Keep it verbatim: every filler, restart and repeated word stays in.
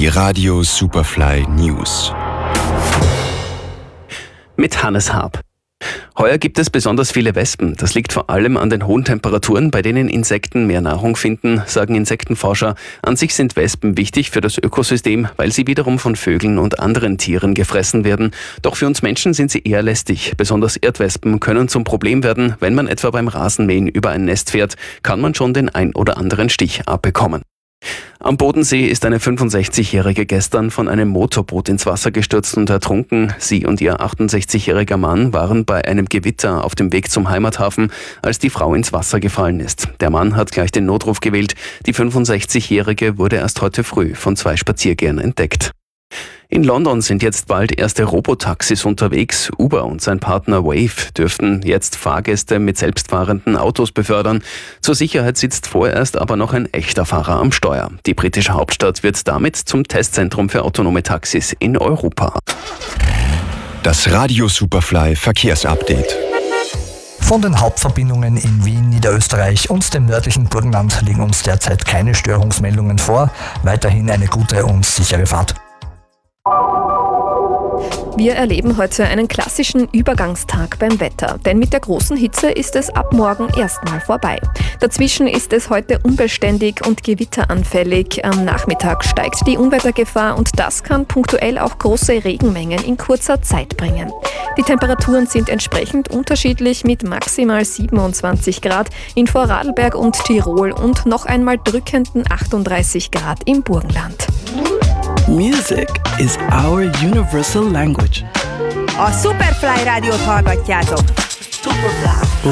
Die Radio Superfly News. Mit Hannes Haab. Heuer gibt es besonders viele Wespen. Das liegt vor allem an den hohen Temperaturen, bei denen Insekten mehr Nahrung finden, sagen Insektenforscher. An sich sind Wespen wichtig für das Ökosystem, weil sie wiederum von Vögeln und anderen Tieren gefressen werden. Doch für uns Menschen sind sie eher lästig. Besonders Erdwespen können zum Problem werden. Wenn man etwa beim Rasenmähen über ein Nest fährt, kann man schon den ein oder anderen Stich abbekommen. Am Bodensee ist eine fünfundsechzigjährige gestern von einem Motorboot ins Wasser gestürzt und ertrunken. Sie und ihr achtundsechzigjähriger Mann waren bei einem Gewitter auf dem Weg zum Heimathafen, als die Frau ins Wasser gefallen ist. Der Mann hat gleich den Notruf gewählt. Die fünfundsechzigjährige wurde erst heute früh von zwei Spaziergehern entdeckt. In London sind jetzt bald erste Robotaxis unterwegs. Uber und sein Partner Wave dürften jetzt Fahrgäste mit selbstfahrenden Autos befördern. Zur Sicherheit sitzt vorerst aber noch ein echter Fahrer am Steuer. Die britische Hauptstadt wird damit zum Testzentrum für autonome Taxis in Europa. Das Radio Superfly Verkehrsupdate. Von den Hauptverbindungen in Wien, Niederösterreich und dem nördlichen Burgenland liegen uns derzeit keine Störungsmeldungen vor. Weiterhin eine gute und sichere Fahrt. Wir erleben heute einen klassischen Übergangstag beim Wetter, denn mit der großen Hitze ist es ab morgen erstmal vorbei. Dazwischen ist es heute unbeständig und gewitteranfällig. Am Nachmittag steigt die Unwettergefahr und das kann punktuell auch große Regenmengen in kurzer Zeit bringen. Die Temperaturen sind entsprechend unterschiedlich mit maximal siebenundzwanzig Grad in Vorarlberg und Tirol und noch einmal drückenden achtunddreißig Grad im Burgenland. Music is our universal language. A Superfly rádiót hallgatjátok. Superfly.